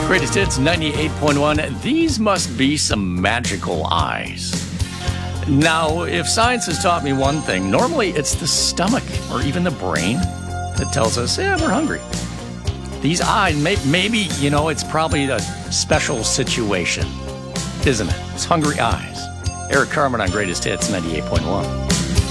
Greatest Hits 98.1. These must be some magical eyes. Now, if science has taught me one thing, normally it's the stomach or even the brain that tells us, yeah, we're hungry. These eyes, maybe, it's probably a special situation, isn't it? It's hungry eyes. Eric Carmen on Greatest Hits 98.1.